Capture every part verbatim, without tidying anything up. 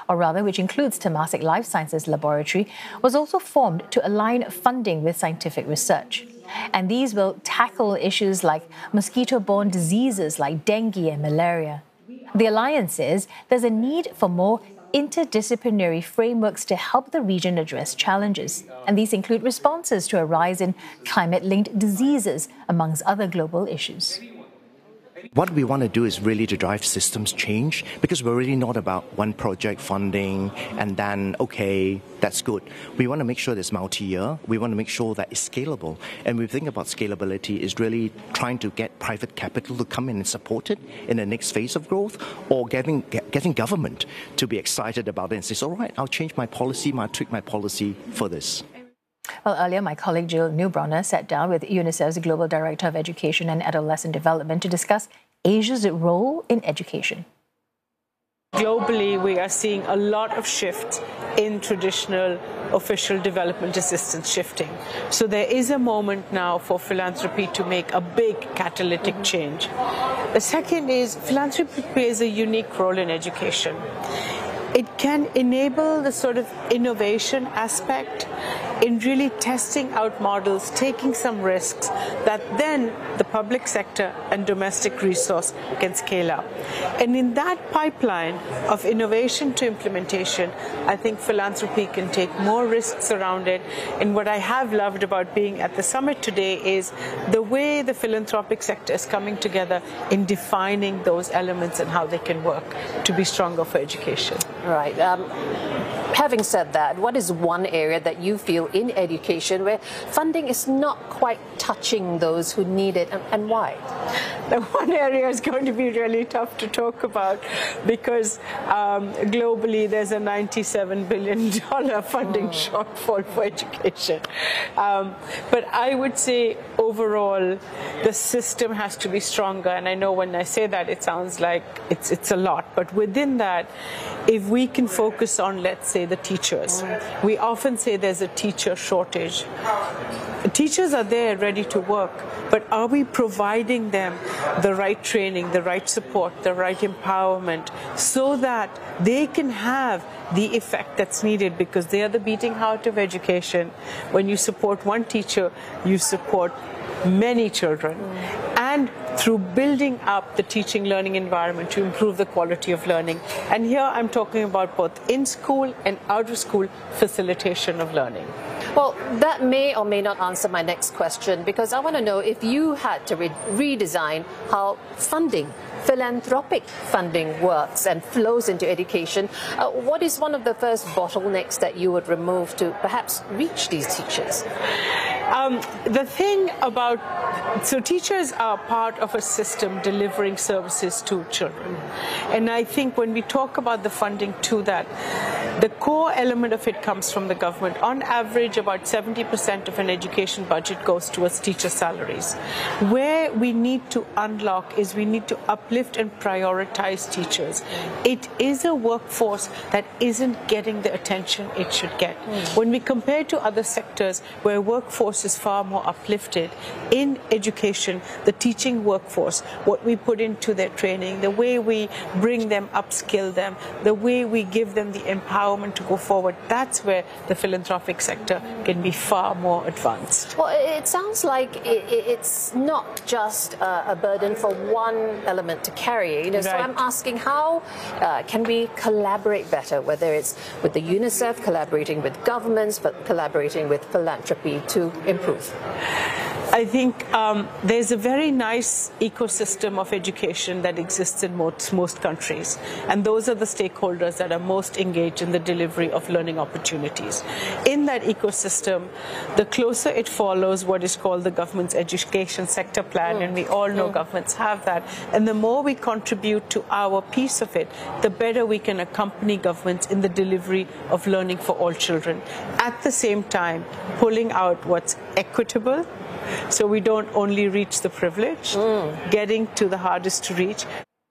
or rather which includes Temasek Life Sciences Laboratory, was also formed to align funding with scientific research. And these will tackle issues like mosquito-borne diseases like dengue and malaria. The alliance says there's a need for more interdisciplinary frameworks to help the region address challenges. And these include responses to a rise in climate-linked diseases, amongst other global issues. What we want to do is really to drive systems change, because we're really not about one project funding and then, okay, that's good. We want to make sure it's multi-year. We want to make sure that it's scalable. And we think about scalability is really trying to get private capital to come in and support it in the next phase of growth, or getting, get, getting government to be excited about it and say, all right, I'll change my policy, I'll tweak my policy for this. Well, earlier, my colleague Jill Neubronner sat down with UNICEF's Global Director of Education and Adolescent Development to discuss Asia's role in education. Globally, we are seeing a lot of shift in traditional official development assistance shifting. So there is a moment now for philanthropy to make a big catalytic mm-hmm. change. The second is philanthropy plays a unique role in education. It can enable the sort of innovation aspect in really testing out models, taking some risks that then the public sector and domestic resource can scale up. And in that pipeline of innovation to implementation, I think philanthropy can take more risks around it. And what I have loved about being at the summit today is the way the philanthropic sector is coming together in defining those elements and how they can work to be stronger for education. Right. Um, having said that, what is one area that you feel in education where funding is not quite touching those who need it, and, and why? The one area is going to be really tough to talk about, because um, globally there's a ninety-seven billion dollars funding mm. shortfall for education. Um, but I would say overall the system has to be stronger, and I know when I say that it sounds like it's, it's a lot, but within that, if we can focus on, let's say, the teachers. We often say there's a teacher shortage. Teachers are there ready to work, but are we providing them the right training, the right support, the right empowerment, so that they can have the effect that's needed, because they are the beating heart of education. When you support one teacher, you support many children. And through building up the teaching learning environment to improve the quality of learning. And here I'm talking about both in-school and out-of-school facilitation of learning. Well, that may or may not answer my next question, because I want to know if you had to re redesign how funding, philanthropic funding works and flows into education, uh, what is one of the first bottlenecks that you would remove to perhaps reach these teachers? Um, the thing about, so teachers are part of a system delivering services to children. And I think when we talk about the funding to that, the core element of it comes from the government. On average, about seventy percent of an education budget goes towards teacher salaries. Where we need to unlock is we need to uplift and prioritize teachers. It is a workforce that isn't getting the attention it should get. Mm. When we compare to other sectors where workforce is far more uplifted, in education, the teaching workforce, what we put into their training, the way we bring them, upskill them, the way we give them the empowerment to go forward, that's where the philanthropic sector can be far more advanced. Well, it sounds like it's not just a burden for one element to carry. You know, right. So I'm asking, how uh, can we collaborate better, whether it's with the UNICEF, collaborating with governments, but collaborating with philanthropy to improve? I think um, there's a very nice ecosystem of education that exists in most, most countries, and those are the stakeholders that are most engaged in the delivery of learning opportunities. In that ecosystem, the closer it follows what is called the government's education sector plan, mm. and we all know mm. governments have that, and the more we contribute to our piece of it, the better we can accompany governments in the delivery of learning for all children. At the same time, pulling out what's equitable, so we don't only reach the privileged, mm. getting to the hardest to reach.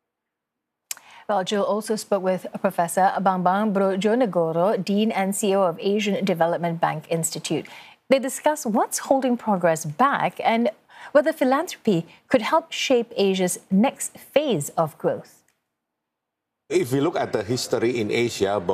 Well, Jill also spoke with Professor Bambang Brojonegoro, Dean and C E O of Asian Development Bank Institute. They discuss what's holding progress back and whether philanthropy could help shape Asia's next phase of growth. If we look at the history in Asia,